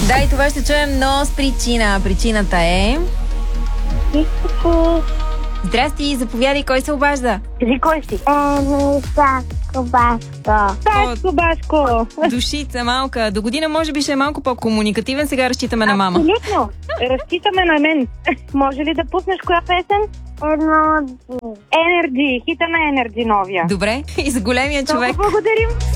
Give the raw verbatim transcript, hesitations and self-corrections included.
Да, и това ще чуем, но с причина. Причината е... Здрасти, заповядай, кой се обажда? Кажи кой си? Еми, Сашко Баско. Сашко Баско. Душица малка. До година може би ще е малко по-комуникативен, сега разчитаме на мама. Абсолютно. Разчитаме на мен. Може ли да пуснеш коя песен? Едно, Енерджи. Хита на Енерджи новия. Добре, и за големия човек. Много благодарим.